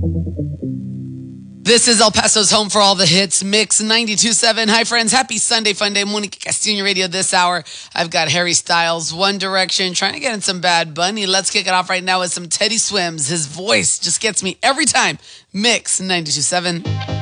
This is El Paso's home for all the hits, Mix 92.7. Hi, friends. Happy Sunday, fun day. Monica Castillo Radio this hour. I've got Harry Styles, One Direction, trying to get in some Bad Bunny. Let's kick it off right now with some Teddy Swims. His voice just gets me every time. Mix 92.7.